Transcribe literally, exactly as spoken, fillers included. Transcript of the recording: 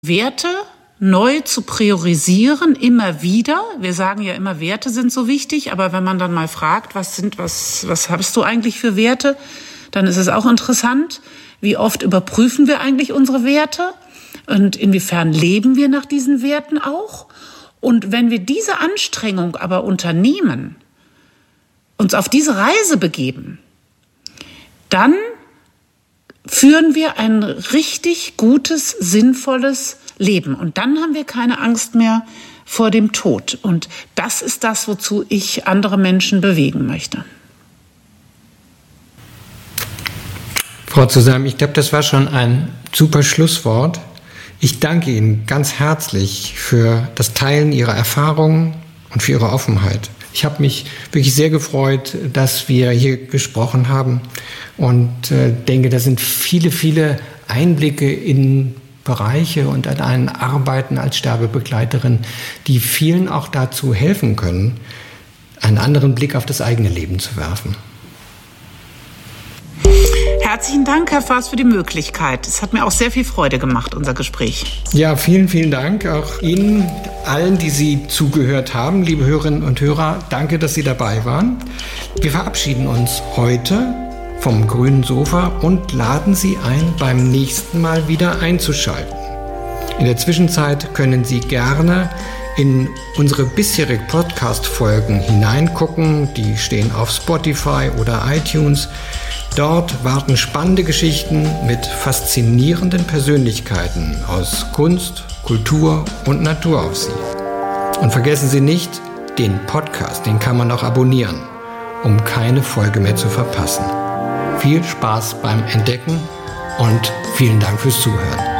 Werte neu zu priorisieren, immer wieder. Wir sagen ja immer, Werte sind so wichtig, aber wenn man dann mal fragt, was sind, was, was hast du eigentlich für Werte, dann ist es auch interessant, wie oft überprüfen wir eigentlich unsere Werte und inwiefern leben wir nach diesen Werten auch. Und wenn wir diese Anstrengung aber unternehmen, uns auf diese Reise begeben, dann führen wir ein richtig gutes, sinnvolles Leben. Und dann haben wir keine Angst mehr vor dem Tod. Und das ist das, wozu ich andere Menschen bewegen möchte. Frau Zusammen, ich glaube, das war schon ein super Schlusswort. Ich danke Ihnen ganz herzlich für das Teilen Ihrer Erfahrungen und für Ihre Offenheit. Ich habe mich wirklich sehr gefreut, dass wir hier gesprochen haben und äh, denke, da sind viele, viele Einblicke in Bereiche und an ein Arbeiten als Sterbebegleiterin, die vielen auch dazu helfen können, einen anderen Blick auf das eigene Leben zu werfen. Herzlichen Dank, Herr Faas, für die Möglichkeit. Es hat mir auch sehr viel Freude gemacht, unser Gespräch. Ja, vielen, vielen Dank auch Ihnen, allen, die Sie zugehört haben, liebe Hörerinnen und Hörer. Danke, dass Sie dabei waren. Wir verabschieden uns heute vom grünen Sofa und laden Sie ein, beim nächsten Mal wieder einzuschalten. In der Zwischenzeit können Sie gerne in unsere bisherigen Podcast-Folgen hineingucken. Die stehen auf Spotify oder iTunes. Dort warten spannende Geschichten mit faszinierenden Persönlichkeiten aus Kunst, Kultur und Natur auf Sie. Und vergessen Sie nicht, den Podcast, den kann man auch abonnieren, um keine Folge mehr zu verpassen. Viel Spaß beim Entdecken und vielen Dank fürs Zuhören.